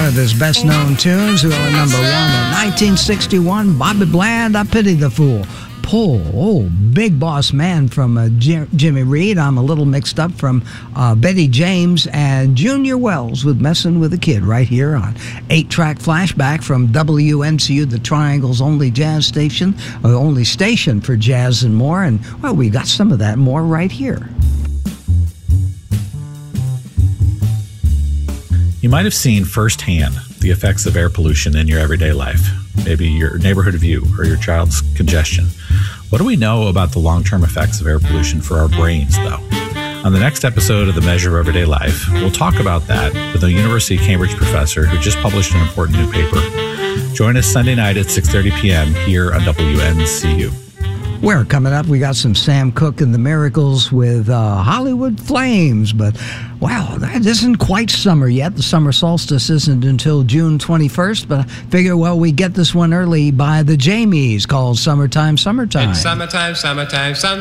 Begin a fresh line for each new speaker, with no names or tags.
of his best-known tunes, who are number one in 1961, Bobby Bland, I Pity the Fool. Paul, Big Boss Man from Jimmy Reed. I'm a little mixed up from Betty James and Junior Wells with Messin' with a Kid right here on 8-track flashback from WNCU, the Triangle's only jazz station, or only station for jazz and more. And, well, we got some of that and more right here.
You might have seen firsthand the effects of air pollution in your everyday life, maybe your neighborhood view or your child's congestion. What do we know about the long-term effects of air pollution for our brains, though? On the next episode of The Measure of Everyday Life, we'll talk about that with a University of Cambridge professor who just published an important new paper. Join us Sunday night at 6:30 p.m. here on WNCU.
Where coming up, we got some Sam Cooke and the Miracles with Hollywood Flames. But, wow, that isn't quite summer yet. The summer solstice isn't until June 21st. But I figure, well, we get this one early by the Jamies called Summertime, Summertime.
It's summertime, summertime, summertime.